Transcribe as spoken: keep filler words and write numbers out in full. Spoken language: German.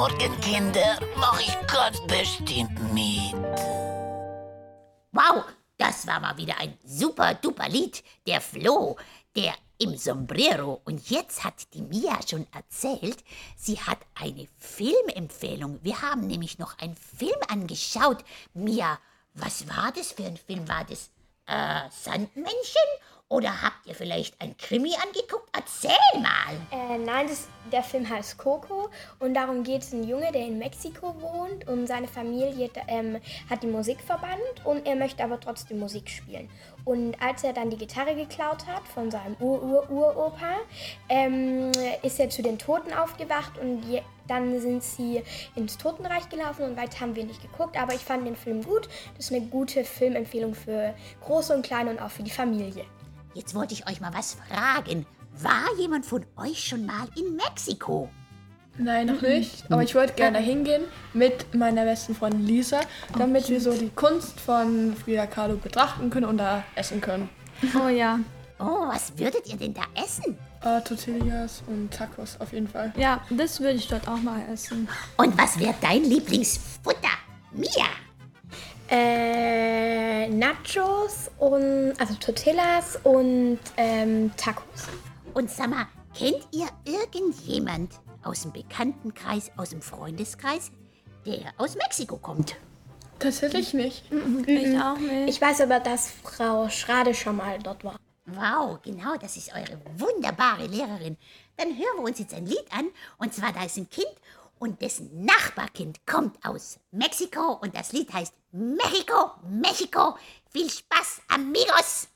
Morgen, Kinder. Mach ich ganz bestimmt mit. Wow, das war mal wieder ein super duper Lied. Der Flo, der im Sombrero. Und jetzt hat die Mia schon erzählt, sie hat eine Filmempfehlung. Wir haben nämlich noch einen Film angeschaut. Mia, was war das für ein Film? War das äh, Sandmännchen? Oder habt ihr vielleicht ein Krimi angeguckt? Erzähl mal. Äh, nein, das, der Film heißt Coco und darum geht es um einen Junge, der in Mexiko wohnt und seine Familie ähm, hat die Musik verbannt und er möchte aber trotzdem Musik spielen. Und als er dann die Gitarre geklaut hat von seinem Ur-Ur-Uropa, ähm, ist er zu den Toten aufgewacht und je, dann sind sie ins Totenreich gelaufen und weiter haben wir nicht geguckt, aber ich fand den Film gut. Das ist eine gute Filmempfehlung für Große und Kleine und auch für die Familie. Jetzt wollte ich euch mal was fragen. War jemand von euch schon mal in Mexiko? Nein, noch nicht. Aber ich wollte gerne hingehen mit meiner besten Freundin Lisa, damit wir so die Kunst von Frida Kahlo betrachten können und da essen können. Oh ja. Oh, was würdet ihr denn da essen? Äh, Tortillas und Tacos auf jeden Fall. Ja, das würde ich dort auch mal essen. Und was wäre dein Lieblingsfutter? Mia? Äh, Nachos und, also Tortillas und ähm, Tacos. Und sag mal, kennt ihr irgendjemand aus dem Bekanntenkreis, aus dem Freundeskreis, der aus Mexiko kommt? Tatsächlich nicht. Ich auch nicht. Ich weiß aber, dass Frau Schrade schon mal dort war. Wow, genau, das ist eure wunderbare Lehrerin. Dann hören wir uns jetzt ein Lied an. Und zwar, da ist ein Kind und dessen Nachbarkind kommt aus Mexiko. Und das Lied heißt Mexiko, Mexiko. Viel Spaß, amigos!